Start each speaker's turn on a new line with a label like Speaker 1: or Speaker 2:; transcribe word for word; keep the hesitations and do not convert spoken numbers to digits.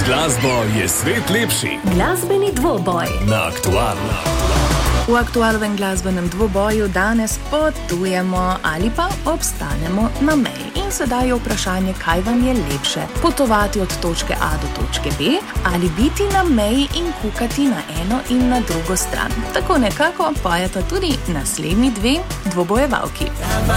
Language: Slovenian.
Speaker 1: glasbo je svet lepši.
Speaker 2: Glasbeni dvoboj
Speaker 1: Na Aktualno.
Speaker 3: V aktualnem glasbenem dvoboju danes potujemo ali pa obstanemo na meji. In sedaj je vprašanje, kaj vam je lepše. Potovati od točke A do točke B ali biti na meji in kukati na eno in na drugo stran. Tako nekako pojeta tudi naslednji dve dvobojevalki.